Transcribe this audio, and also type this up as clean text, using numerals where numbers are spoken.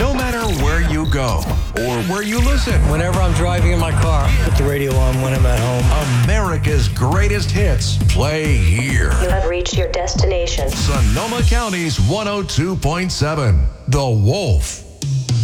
No matter where you go or where you listen, Whenever I'm driving in my car, put the radio on when I'm at home. America's greatest hits play here. You have reached your destination. Sonoma County's 102.7, The Wolf.